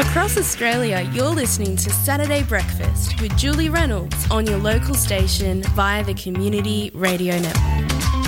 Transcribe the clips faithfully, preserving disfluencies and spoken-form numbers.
Across Australia, you're listening to Saturday Breakfast with Julie Reynolds on your local station via the Community Radio Network.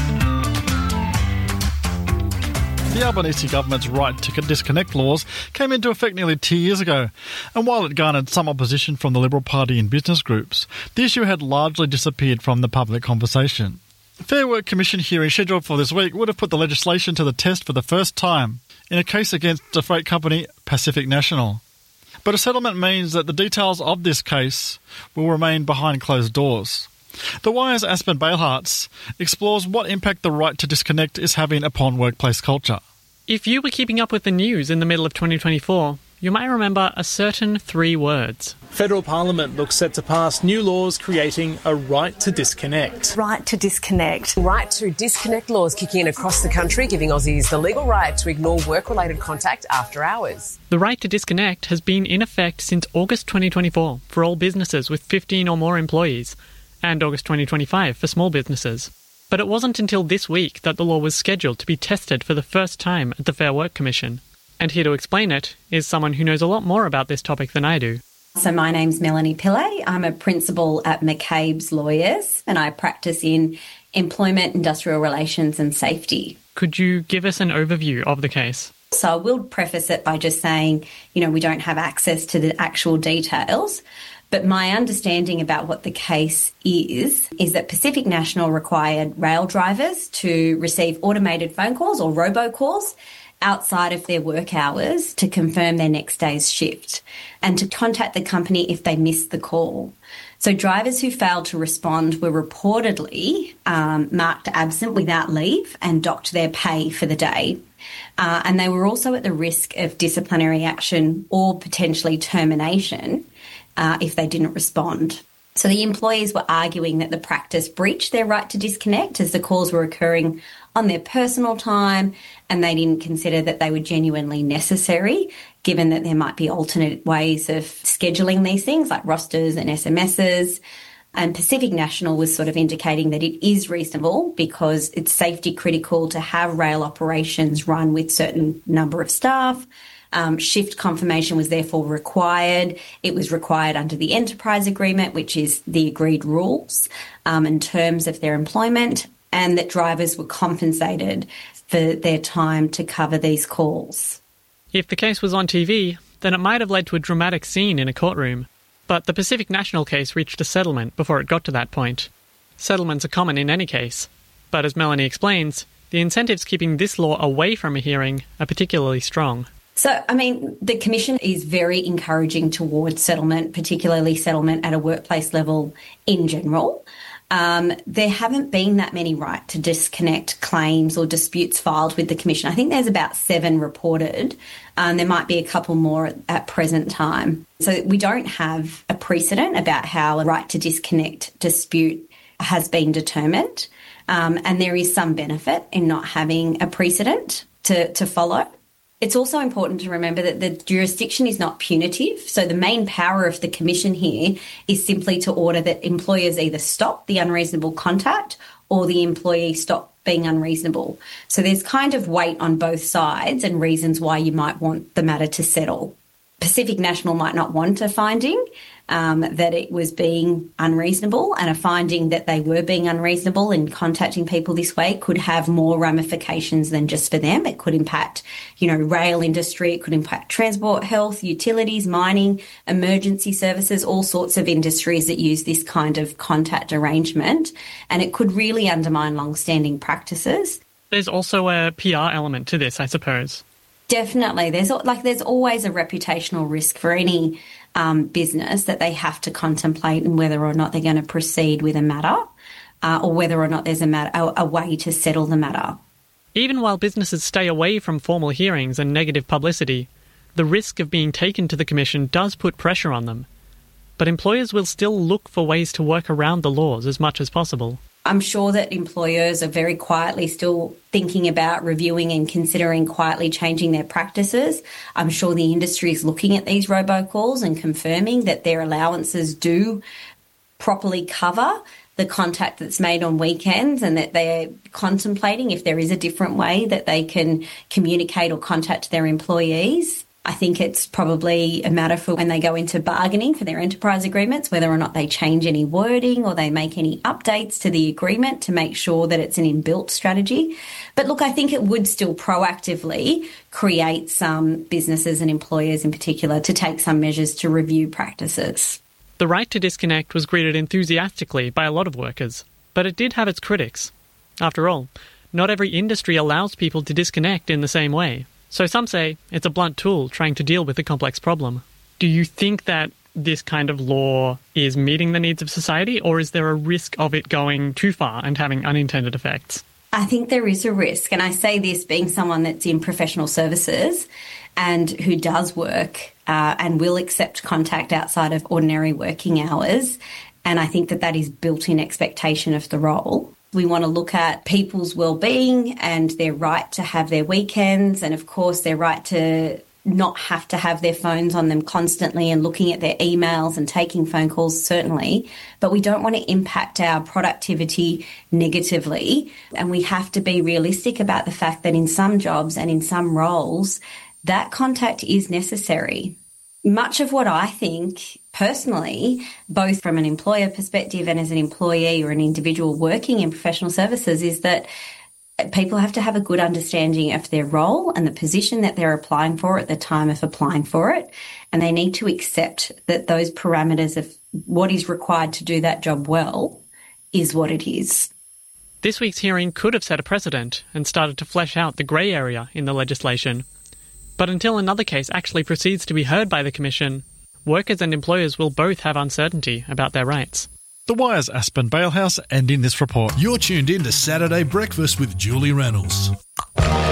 The Albanese government's right to disconnect laws came into effect nearly two years ago, and while it garnered some opposition from the Liberal Party and business groups, the issue had largely disappeared from the public conversation. The Fair Work Commission hearing scheduled for this week would have put the legislation to the test for the first time in a case against the freight company Pacific National. But a settlement means that the details of this case will remain behind closed doors. The Wire's Aspen Baleharts explores what impact the right to disconnect is having upon workplace culture. If you were keeping up with the news in the middle of twenty twenty-four, you might remember a certain three words. Federal Parliament looks set to pass new laws creating a right to disconnect. Right to disconnect. Right to disconnect laws kicking in across the country, giving Aussies the legal right to ignore work-related contact after hours. The right to disconnect has been in effect since August twenty twenty-four for all businesses with fifteen or more employees, and August twenty twenty-five for small businesses. But it wasn't until this week that the law was scheduled to be tested for the first time at the Fair Work Commission. And here to explain it is someone who knows a lot more about this topic than I do. So my name's Melanie Pillay. I'm a principal at McCabe's Lawyers, and I practice in employment, industrial relations and safety. Could you give us an overview of the case? So I will preface it by just saying, you know, we don't have access to the actual details. But my understanding about what the case is, is that Pacific National required rail drivers to receive automated phone calls or robocalls outside of their work hours to confirm their next day's shift and to contact the company if they missed the call. So drivers who failed to respond were reportedly um, marked absent without leave and docked their pay for the day. Uh, and they were also at the risk of disciplinary action or potentially termination Uh, if they didn't respond. So the employees were arguing that the practice breached their right to disconnect as the calls were occurring on their personal time and they didn't consider that they were genuinely necessary, given that there might be alternate ways of scheduling these things like rosters and S M Ss. And Pacific National was sort of indicating that it is reasonable because it's safety critical to have rail operations run with certain number of staff. Um, shift confirmation was therefore required. It was required under the enterprise agreement, which is the agreed rules um, in terms of their employment, and that drivers were compensated for their time to cover these calls. If the case was on T V, then it might have led to a dramatic scene in a courtroom. But the Pacific National case reached a settlement before it got to that point. Settlements are common in any case. But as Melanie explains, the incentives keeping this law away from a hearing are particularly strong. So, I mean, the Commission is very encouraging towards settlement, particularly settlement at a workplace level in general. Um, there haven't been that many right to disconnect claims or disputes filed with the Commission. I think there's about seven reported. Um, there might be a couple more at, at present time. So we don't have a precedent about how a right to disconnect dispute has been determined. Um, and there is some benefit in not having a precedent to, to follow. It's also important to remember that the jurisdiction is not punitive. So the main power of the Commission here is simply to order that employers either stop the unreasonable contact or the employee stop being unreasonable. So there's kind of weight on both sides and reasons why you might want the matter to settle. Pacific National might not want a finding um, that it was being unreasonable, and a finding that they were being unreasonable in contacting people this way could have more ramifications than just for them. It could impact, you know, rail industry, it could impact transport, health, utilities, mining, emergency services, all sorts of industries that use this kind of contact arrangement, and it could really undermine long-standing practices. There's also a P R element to this, I suppose. Definitely. There's like there's always a reputational risk for any um, business that they have to contemplate in whether or not they're going to proceed with a matter uh, or whether or not there's a, matter, a, a way to settle the matter. Even while businesses stay away from formal hearings and negative publicity, the risk of being taken to the Commission does put pressure on them. But employers will still look for ways to work around the laws as much as possible. I'm sure that employers are very quietly still thinking about reviewing and considering quietly changing their practices. I'm sure the industry is looking at these robocalls and confirming that their allowances do properly cover the contact that's made on weekends, and that they're contemplating if there is a different way that they can communicate or contact their employees. I think it's probably a matter for when they go into bargaining for their enterprise agreements, whether or not they change any wording or they make any updates to the agreement to make sure that it's an inbuilt strategy. But look, I think it would still proactively create some businesses and employers in particular to take some measures to review practices. The right to disconnect was greeted enthusiastically by a lot of workers, but it did have its critics. After all, not every industry allows people to disconnect in the same way. So some say it's a blunt tool trying to deal with a complex problem. Do you think that this kind of law is meeting the needs of society, or is there a risk of it going too far and having unintended effects? I think there is a risk, and I say this being someone that's in professional services and who does work uh, and will accept contact outside of ordinary working hours, and I think that that is built-in expectation of the role. We want to look at people's well-being and their right to have their weekends and, of course, their right to not have to have their phones on them constantly and looking at their emails and taking phone calls, certainly. But we don't want to impact our productivity negatively. And we have to be realistic about the fact that in some jobs and in some roles, that contact is necessary. Much of what I think personally, both from an employer perspective and as an employee or an individual working in professional services, is that people have to have a good understanding of their role and the position that they're applying for at the time of applying for it. And they need to accept that those parameters of what is required to do that job well is what it is. This week's hearing could have set a precedent and started to flesh out the grey area in the legislation. But until another case actually proceeds to be heard by the Commission, workers and employers will both have uncertainty about their rights. The Wire's Aspen Balehouse ending this report. You're tuned in to Saturday Breakfast with Julie Reynolds.